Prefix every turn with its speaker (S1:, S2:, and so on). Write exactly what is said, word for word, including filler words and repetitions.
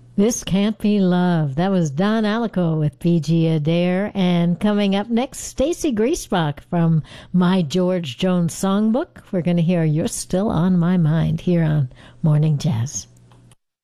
S1: This Can't Be Love. That was Don Alico with B G Adair. And coming up next, Stacy Griesbach from My George Jones Songbook. We're going to hear You're Still on My Mind here on Morning Jazz.